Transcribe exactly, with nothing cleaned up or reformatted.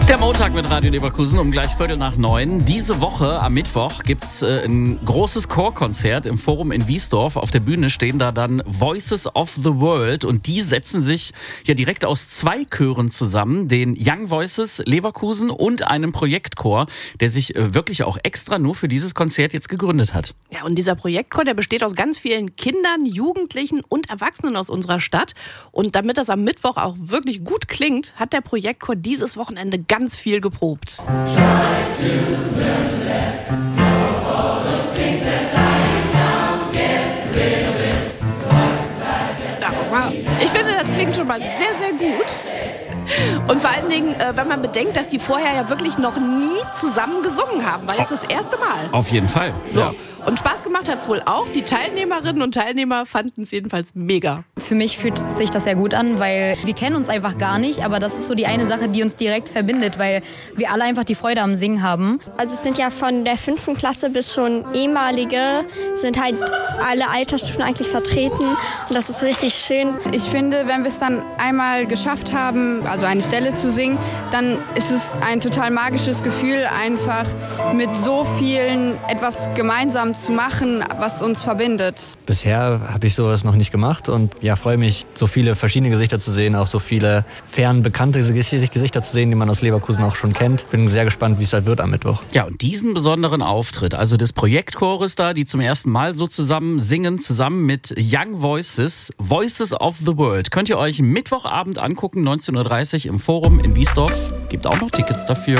Der Montag mit Radio Leverkusen um gleich Viertel nach neun. Diese Woche am Mittwoch gibt es äh, ein großes Chorkonzert im Forum in Wiesdorf. Auf der Bühne stehen da dann Voices of the World und die setzen sich ja direkt aus zwei Chören zusammen, den Young Voices Leverkusen und einem Projektchor, der sich äh, wirklich auch extra nur für dieses Konzert jetzt gegründet hat. Ja, und dieser Projektchor, der besteht aus ganz vielen Kindern, Jugendlichen und Erwachsenen aus unserer Stadt. Und damit das am Mittwoch auch wirklich gut klingt, hat der Projektchor dieses Wochenende ganz viel geprobt. Ich finde, das klingt schon mal sehr, sehr gut. Und vor allen Dingen, wenn man bedenkt, dass die vorher ja wirklich noch nie zusammen gesungen haben. War jetzt das erste Mal. Auf jeden Fall. So. Ja. Und Spaß gemacht hat es wohl auch. Die Teilnehmerinnen und Teilnehmer fanden es jedenfalls mega. Für mich fühlt sich das sehr gut an, weil wir kennen uns einfach gar nicht. Aber das ist so die eine Sache, die uns direkt verbindet, weil wir alle einfach die Freude am Singen haben. Also es sind ja von der fünften Klasse bis schon ehemalige, sind halt alle Altersstufen eigentlich vertreten. Und das ist richtig schön. Ich finde, wenn wir es dann einmal geschafft haben, also eine Stelle zu singen, dann ist es ein total magisches Gefühl, einfach mit so vielen etwas gemeinsam zu machen, was uns verbindet. Bisher habe ich sowas noch nicht gemacht und ja, freue mich, so viele verschiedene Gesichter zu sehen, auch so viele fern bekannte Gesichter zu sehen, die man aus Leverkusen auch schon kennt. Bin sehr gespannt, wie es halt wird am Mittwoch. Ja, und diesen besonderen Auftritt, also des Projektchores da, die zum ersten Mal so zusammen singen, zusammen mit Young Voices, Voices of the World, könnt ihr euch Mittwochabend angucken, neunzehn Uhr dreißig im Forum in Wiesdorf. Gibt auch noch Tickets dafür.